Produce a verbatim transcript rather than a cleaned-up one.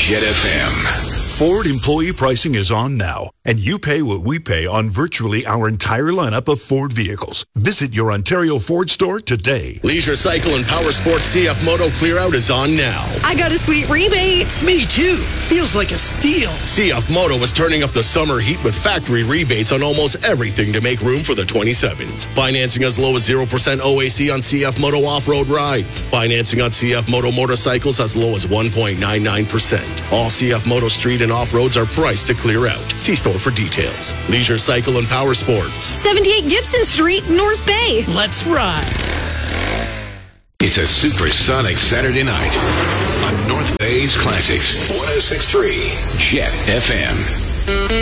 Jet F M. Ford employee pricing is on now, and you pay what we pay on virtually our entire lineup of Ford vehicles. Visit your Ontario Ford store today. Leisure Cycle and Power Sports C F Moto Clear Out is on now. I got a sweet rebate. Me too. Feels like a steal. C F Moto is turning up the summer heat with factory rebates on almost everything to make room for the twenty-sevens. Financing as low as zero percent O A C on C F Moto off-road rides. Financing on C F Moto motorcycles as low as one point nine nine percent. All C F Moto street and off-roads are priced to clear out. See store for details. Leisure Cycle and Power Sports. seventy-eight Gibson Street, North Bay. Let's ride. It's a supersonic Saturday night on North Bay's Classics. one oh six point three Jet F M.